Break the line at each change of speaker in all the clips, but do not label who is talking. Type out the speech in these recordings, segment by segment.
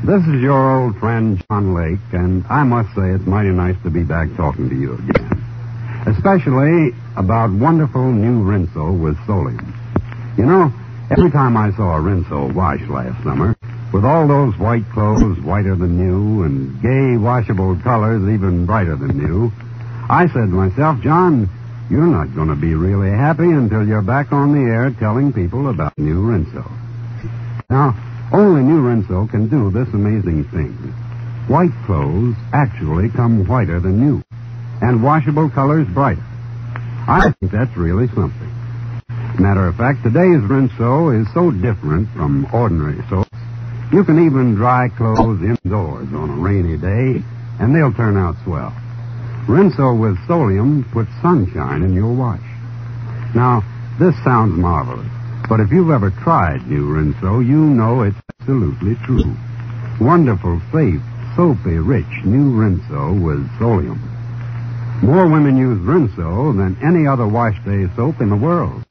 This is your old friend, John Lake, and I must say it's mighty nice to be back talking to you again. Especially about wonderful new Rinso with Solium. You know, every time I saw a Rinso wash last summer, with all those white clothes whiter than new and gay washable colors even brighter than new, I said to myself, John, you're not going to be really happy until you're back on the air telling people about new Rinso. Now, only new Rinso can do this amazing thing. White clothes actually come whiter than new, and washable colors brighter. I think that's really something. Matter of fact, today's Rinso is so different from ordinary soaps, you can even dry clothes indoors on a rainy day, and they'll turn out swell. Rinso with Solium puts sunshine in your wash. Now, this sounds marvelous, but if you've ever tried new Rinso, you know it's absolutely true. Wonderful, safe, soapy, rich new Rinso with Solium. More women use Rinso than any other wash day soap in the world.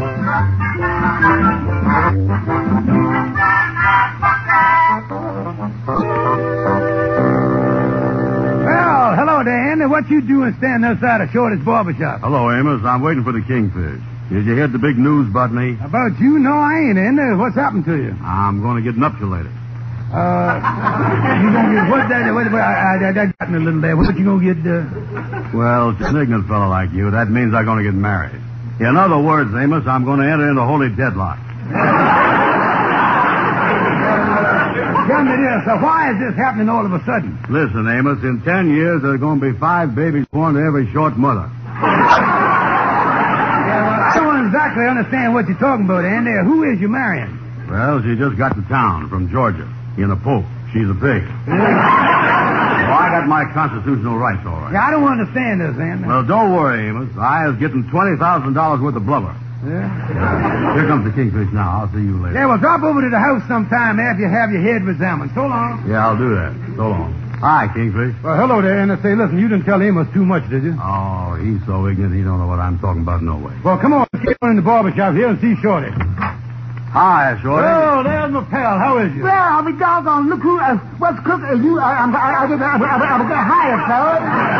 Well, hello there, Andy. What you doing standing outside of Shorty's barbershop?
Hello, Amos. I'm waiting for the Kingfish. Did you hear the big news about me?
About you? No, I ain't, Andy. What's happened to you?
I'm going to get nuptialated.
You gonna get what? I got me a little there. What you gonna get?
Well, to an ignorant fellow like you, that means I'm going to get married. In other words, Amos, I'm going to enter into holy deadlock.
Tell me this. Why is this happening all of a sudden?
Listen, Amos, in 10 years, there's going to be 5 babies born to every short mother.
I don't exactly understand what you're talking about, Andy. Who is you marrying?
Well, she just got to town from Georgia. In a poke. She's a pig. Well, I got my constitutional rights, all right.
Yeah, I don't understand this, Andy.
Well, don't worry, Amos. I was getting $20,000 worth of blubber.
Yeah?
Here comes the Kingfish now. I'll see you later.
Yeah, well, drop over to the house sometime after you have your head examined. So long.
Yeah, I'll do that. So long. Hi, Kingfish.
Well, hello there, Andy. Say, listen, you didn't tell Amos too much, did you?
Oh, he's so ignorant he don't know what I'm talking about no way.
Well, come on. Let's get in the barbershop here and see Shorty.
Hi, Shorty.
Oh, there's my pal. How is you?
Well, I'll be doggone. Look who, what's cooking? You, I'm getting hired, fellas.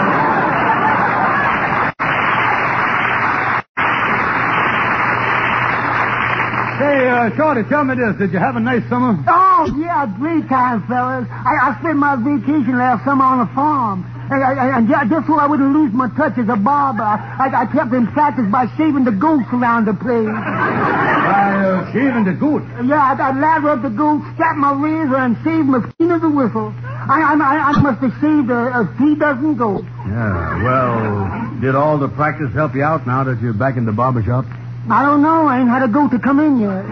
Say, Shorty, tell me this. Did you have a nice summer?
Oh, yeah, great time, fellas. I spent my vacation last summer on a farm. And just so I wouldn't lose my touch as a barber, I kept in practice by shaving the goats around the place.
Shaving the goat?
Yeah, I lather up the goat, strap my razor, and shave mosquito the whistle. I must have shaved 3 dozen goats.
Yeah, well, did all the practice help you out now that you're back in the barbershop?
I don't know. I ain't had a goat to come in yet.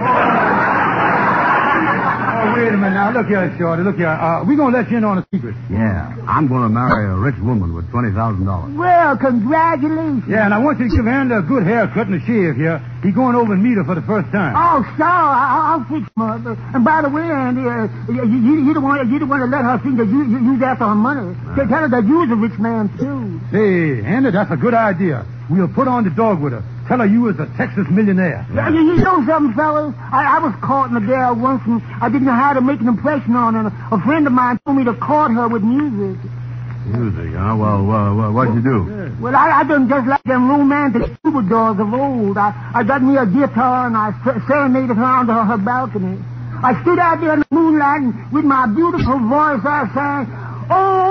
Oh, wait a minute now. Look here, Shorty. Look here. We're going to let you in on a secret.
Yeah, I'm going to marry a rich woman with $20,000.
Well, congratulations.
Yeah, and I want you to give Andy a good haircut and a shave here. He's going over and meet her for the first time.
Oh, sure. I'll fix her. And by the way, Andy, you don't want to let her think that you's after her money. Tell her that you's a rich man, too.
Hey, Andy, that's a good idea. We'll put on the dog with her. Tell her you was a Texas millionaire.
Yeah. You know something, fellas? I was caught in a gal once, and I didn't know how to make an impression on her. A friend of mine told me to court her with music.
Music, huh? Well, what'd you do?
Well, I done just like them romantic troubadours of old. I got me a guitar, and I serenaded her onto her balcony. I stood out there in the moonlight, and with my beautiful voice, I sang, "Oh,